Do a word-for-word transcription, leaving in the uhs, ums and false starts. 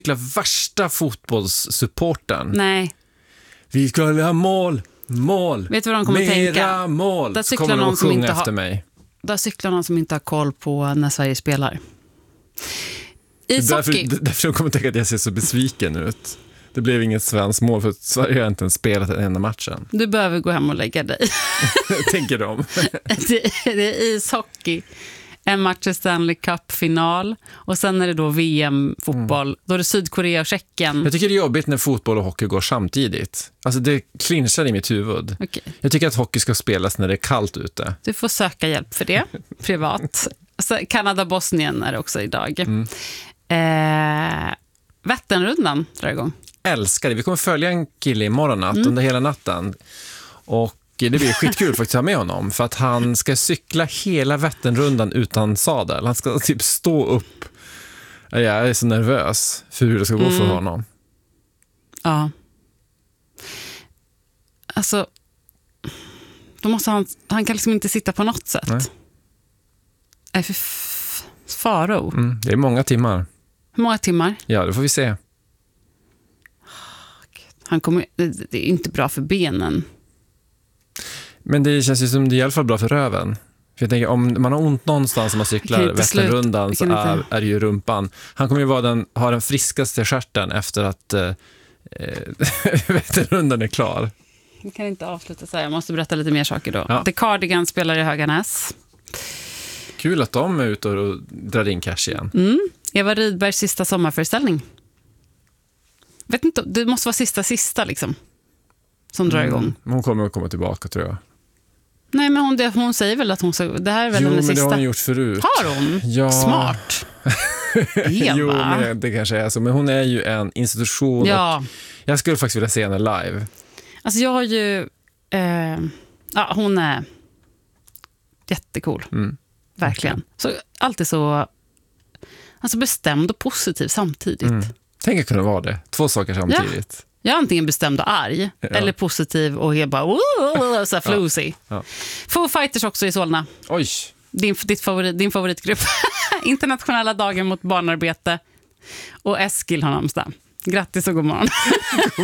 värsta fotbollssupporten. Nej. Vi ska ha mål, mål. Vet du vad de kommer Mera tänka? mål. Där Så kommer de någon som sjunga inte efter har, mig. Där cyklar någon som inte har koll på när Sverige spelar. I Därför, hockey. därför de kommer tänka att jag ser så besviken ut. Det blev inget svenskt mål för att Sverige har inte ens spelat den enda matchen. Du behöver gå hem och lägga dig. Tänker de. det, det är ishockey. En match i Stanley Cup-final. Och sen är det då V M-fotboll. Mm. Då är det Sydkorea och Tjeckien. Jag tycker det är jobbigt när fotboll och hockey går samtidigt. Alltså det clinchar i mitt huvud. Okay. Jag tycker att hockey ska spelas när det är kallt ute. Du får söka hjälp för det, privat. Så Kanada-Bosnien är det också idag. Mm. Eh, Vätternrundan drar igång. Älskar det. Vi kommer följa en kille imorgon natt, mm. under hela natten. Och det blir skitkul faktiskt att ha med honom. För att han ska cykla hela Vätternrundan utan sadel. Han ska typ stå upp. Jag är så nervös för hur det ska gå mm. för honom. Ja. Alltså, då måste han, han kan liksom inte sitta på något sätt. Nej. Nej, för f- faro. Mm, det är många timmar. Hur många timmar? Ja, det får vi se. Han kommer, det är inte bra för benen. Men det känns ju som det är i alla fall bra för röven. För jag tänker, om man har ont någonstans som man cyklar Vätternrundan så är, är det ju rumpan. Han kommer ju vara den, ha den friskaste stjärten efter att eh, Vätternrundan är klar. Vi kan inte avsluta så här. Jag måste berätta lite mer saker då. Ja. The Cardigan spelar i Höganäs. Kul att de är ute och drar in cash igen. Mm. Eva Rydbergs sista sommarföreställning. Vet inte, det måste vara sista sista liksom. Som drar igång. Mm. Hon kommer att komma tillbaka, tror jag. Nej, men hon, det, hon säger väl att hon så, det här är väl jo, hennes sista. Jo, men det har hon gjort förut. Har hon? Ja. Smart. Eva. Jo, men det kanske är så. Men hon är ju en institution. Ja. Och jag skulle faktiskt vilja se henne live. Alltså jag har ju... Eh, ja, hon är jättecool. Mm. Verkligen. Okay. Så alltid så alltså bestämd och positiv samtidigt. Mm. Tänk att kunna vara det. Två saker samtidigt. Ja. Jag är antingen bestämd och arg. Ja. Eller positiv och helt bara oh, så här flusig. Ja. Ja. Foo Fighters också i Solna. Oj. Din, ditt favorit, din favoritgrupp. Internationella dagen mot barnarbete. Och Eskil har namnsdag. Grattis och god morgon.